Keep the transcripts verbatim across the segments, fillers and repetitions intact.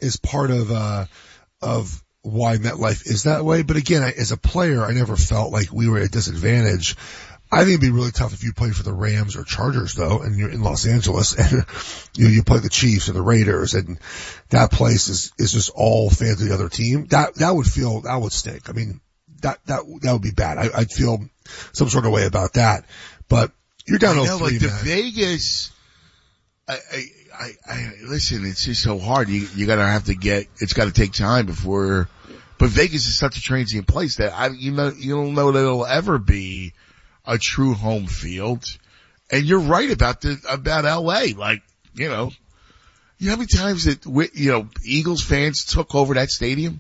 is part of, uh, of why MetLife is that way. But again, I, as a player, I never felt like we were at a disadvantage. I think it'd be really tough if you played for the Rams or Chargers though, and you're in Los Angeles and you know, you play the Chiefs or the Raiders and that place is, is just all fans of the other team. That, that would feel, that would stink. I mean, that, that, that would be bad. I, I'd feel some sort of way about that, but you're down I know, oh three, like the man. Vegas, I, I, I, I, listen, it's just so hard. You, you gotta have to get, it's gotta take time before, but Vegas is such a transient place that I, you know, you don't know that it'll ever be a true home field. And you're right about the, about L A. Like, you know, you know how many times that, we, you know, Eagles fans took over that stadium?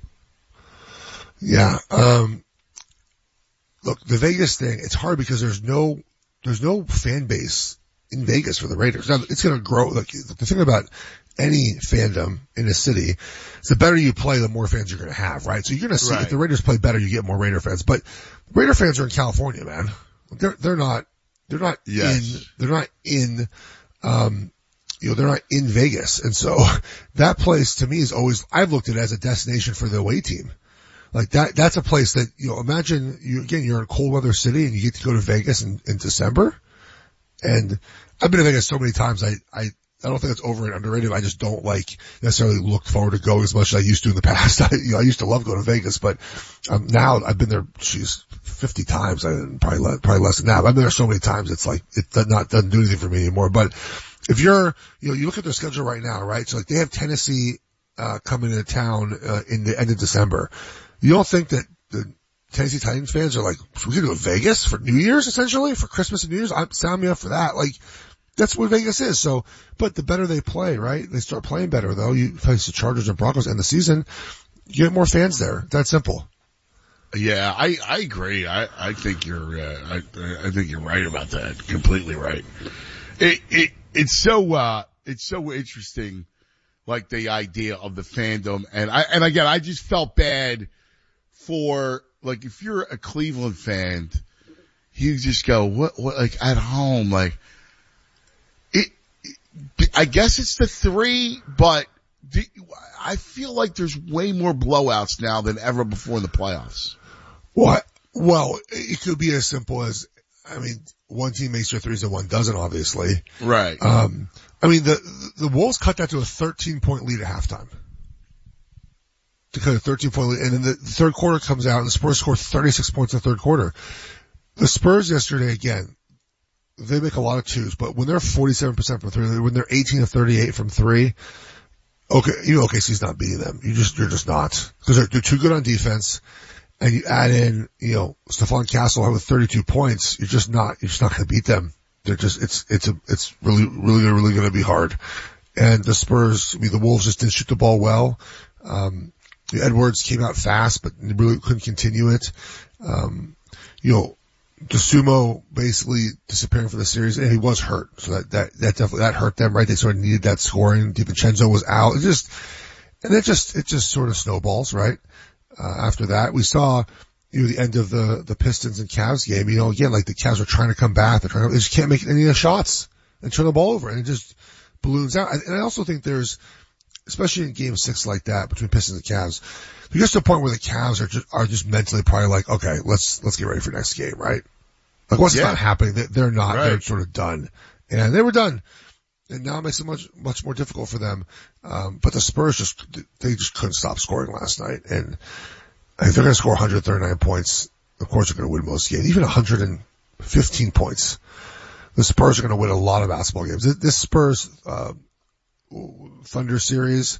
Yeah. Um, look, the Vegas thing, it's hard because there's no, there's no fan base in Vegas for the Raiders. Now, it's going to grow. Like, the thing about any fandom in a city is the better you play, the more fans you're going to have, right? So you're going to see, Right. if the Raiders play better, you get more Raider fans. But Raider fans are in California, man. They're, they're not, they're not Yes. in, they're not in, um, you know, they're not in Vegas. And so that place to me is always, I've looked at it as a destination for the away team. Like that, that's a place that, you know, imagine you, again, you're in a cold weather city and you get to go to Vegas in, in December. And I've been to Vegas so many times. I, I, I don't think it's over and underrated. I just don't like necessarily look forward to going as much as I used to in the past. I, you know, I used to love going to Vegas, but um, now I've been there, geez, fifty times. I probably less, probably less than that. But I've been there so many times. It's like, it does not, doesn't do anything for me anymore. But if you're, you know, you look at their schedule right now, right? So like they have Tennessee, uh, coming into town, uh, in the end of December. You don't think that the Tennessee Titans fans are like, we can go to Vegas for New Year's essentially, for Christmas and New Year's? I'm sign me up for that. Like, that's what Vegas is. So, but the better they play, right? They start playing better though. You face the Chargers and Broncos end the season, you get more fans there. That's simple. Yeah, I, I agree. I, I think you're, uh, I, I think you're right about that. Completely right. It, it, it's so, uh, it's so interesting, like the idea of the fandom. And I, and again, I just felt bad for, like, if you're a Cleveland fan, you just go, what, what, like at home, like, it, it I guess it's the three, but the, I feel like there's way more blowouts now than ever before in the playoffs. What? Well, it could be as simple as, I mean, one team makes their threes and one doesn't, obviously. Right. Um, I mean, the, the Wolves cut that to a thirteen point lead at halftime. To cut a thirteen point lead. And then the third quarter comes out and the Spurs score thirty-six points in the third quarter. The Spurs yesterday, again, they make a lot of twos, but when they're forty-seven percent from three, when they're eighteen of thirty-eight from three, okay, you know, O K C's not beating them. You just, you're just not. Because they're, they're too good on defense. And you add in, you know, Stephon Castle with thirty-two points, you're just not, you're just not going to beat them. They're just, it's, it's a, it's really, really, really going to be hard. And the Spurs, I mean, the Wolves just didn't shoot the ball well. Um, Edwards came out fast, but really couldn't continue it. Um, you know, DeSumo basically disappearing from the series, and he was hurt. So that, that, that definitely, that hurt them, right? They sort of needed that scoring. DiVincenzo was out. It just, and it just, it just sort of snowballs, right? Uh, after that, we saw, you know, the end of the, the Pistons and Cavs game. You know, again, like the Cavs are trying to come back. They're trying to, they just can't make any of the shots and turn the ball over, and it just balloons out. And I also think there's, especially in game six like that between Pistons and Cavs, there gets to a point where the Cavs are just, are just mentally probably like, okay, let's, let's get ready for next game, right? Like once Yeah. it's not happening, they, they're not, Right. they're sort of done. And they were done. And now it makes it much, much more difficult for them. Um, but the Spurs just, they just couldn't stop scoring last night. And if they're going to score one hundred thirty-nine points, of course they're going to win most games. Even one hundred fifteen points. The Spurs are going to win a lot of basketball games. This, this Spurs, uh, Thunder series,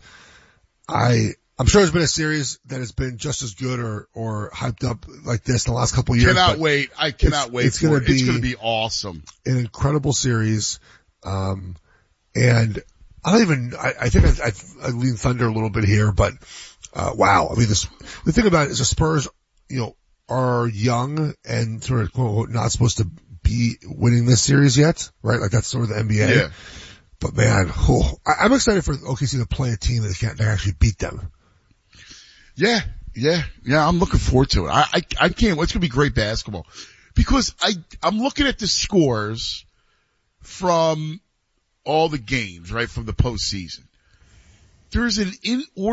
I, I'm sure there's been a series that has been just as good or, or hyped up like this in the last couple of years. Cannot wait. I cannot it's, wait it's for gonna it. Be it's going to be awesome. An incredible series. Um, and I don't even, I, I think I, I, I lean Thunder a little bit here, but, uh, wow. I mean, this, the thing about it is the Spurs, you know, are young and sort of quote unquote not supposed to be winning this series yet, right? Like that's sort of the N B A. Yeah. But man, oh, I, I'm excited for O K C to play a team that can't, that actually beat them. Yeah, yeah, yeah. I'm looking forward to it. I, I, I can't. It's gonna be great basketball because I, I'm looking at the scores from all the games, right, from the postseason. There's an in